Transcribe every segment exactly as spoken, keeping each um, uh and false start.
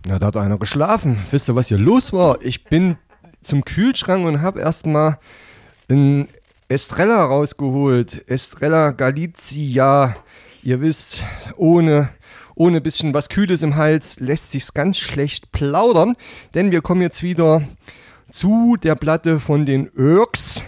Na, da hat einer geschlafen. Wisst ihr, was hier los war? Ich bin zum Kühlschrank und habe erstmal ein Estrella rausgeholt. Estrella Galizia. Ihr wisst, ohne, ohne bisschen was Kühles im Hals lässt sich's ganz schlecht plaudern. Denn wir kommen jetzt wieder zu der Platte von den Urks.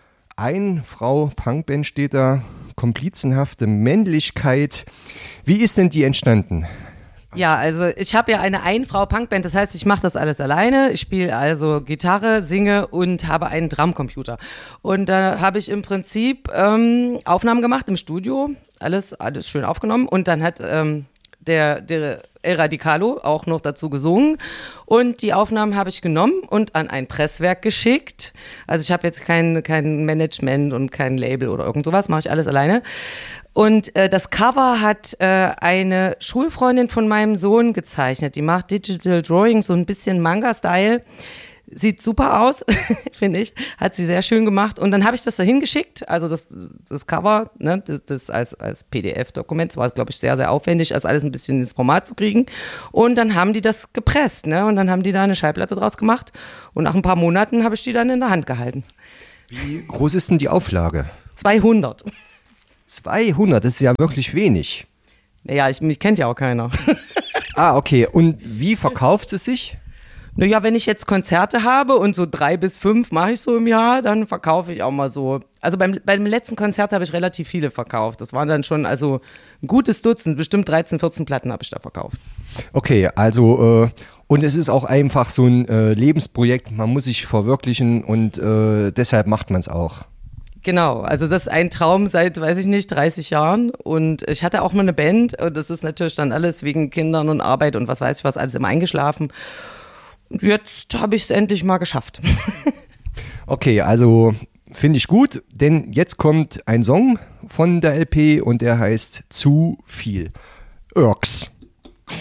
Ein Frau Punkband steht da. Komplizenhafte Männlichkeit. Wie ist denn die entstanden? Ja, also ich habe ja eine Ein-Frau-Punkband, das heißt, ich mache das alles alleine. Ich spiele also Gitarre, singe und habe einen Drumcomputer. Und da habe ich im Prinzip ähm, Aufnahmen gemacht im Studio, alles, alles schön aufgenommen. Und dann hat ähm, der, der El Radicalo auch noch dazu gesungen. Und die Aufnahmen habe ich genommen und an ein Presswerk geschickt. Also ich habe jetzt kein, kein Management und kein Label oder irgend sowas, mache ich alles alleine. Und äh, das Cover hat äh, eine Schulfreundin von meinem Sohn gezeichnet. Die macht Digital Drawing, so ein bisschen Manga-Style. Sieht super aus, finde ich. Hat sie sehr schön gemacht. Und dann habe ich das da hingeschickt. Also das, das Cover, ne, das, das als, als P D F-Dokument. Das war, glaube ich, sehr, sehr aufwendig, das alles ein bisschen ins Format zu kriegen. Und dann haben die das gepresst. Ne? Und dann haben die da eine Schallplatte draus gemacht. Und nach ein paar Monaten habe ich die dann in der Hand gehalten. Wie groß ist denn die Auflage? zweihundert. zweihundert, das ist ja wirklich wenig. Naja, ich, mich kennt ja auch keiner. Ah, okay. Und wie verkauft es sich? Naja, wenn ich jetzt Konzerte habe und so drei bis fünf mache ich so im Jahr, dann verkaufe ich auch mal so. Also beim, beim letzten Konzert habe ich relativ viele verkauft. Das waren dann schon also ein gutes Dutzend, bestimmt dreizehn, vierzehn Platten habe ich da verkauft. Okay, also äh, und es ist auch einfach so ein äh, Lebensprojekt, man muss sich verwirklichen und äh, deshalb macht man es auch. Genau, also das ist ein Traum seit, weiß ich nicht, dreißig Jahren und ich hatte auch mal eine Band und das ist natürlich dann alles wegen Kindern und Arbeit und was weiß ich was, alles immer eingeschlafen. Und jetzt habe ich es endlich mal geschafft. Okay, also finde ich gut, denn jetzt kommt ein Song von der L P und der heißt Zu viel. Urks.